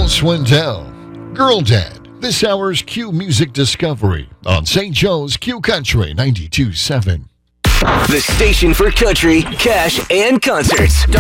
Swindell, Girl Dad. This hour's Q Music Discovery on St. Joe's Q Country 92.7. The station for country, cash, and concerts.